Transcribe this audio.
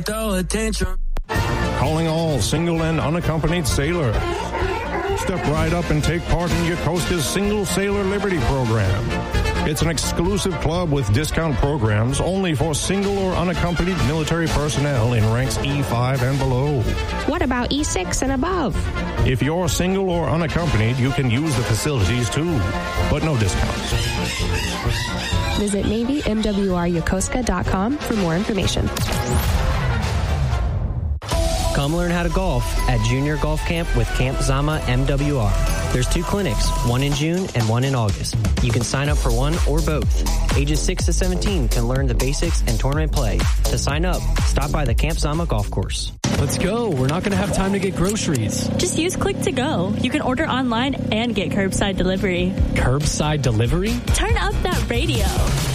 attention. Calling all single and unaccompanied sailors. Step right up and take part in Yokosuka's Single Sailor Liberty program. It's an exclusive club with discount programs only for single or unaccompanied military personnel in ranks E5 and below. What about E6 and above? If you're single or unaccompanied, you can use the facilities too, but no discounts. Visit NavyMWRYokosuka.com for more information. Come learn how to golf at Junior Golf Camp with Camp Zama MWR. There's 2 clinics, one in June and one in August. You can sign up for one or both. Ages 6 to 17 can learn the basics and tournament play. To sign up, stop by the Camp Zama golf course. Let's go. We're not going to have time to get groceries. Just use Click to Go. You can order online and get curbside delivery. Curbside delivery? Turn up that radio.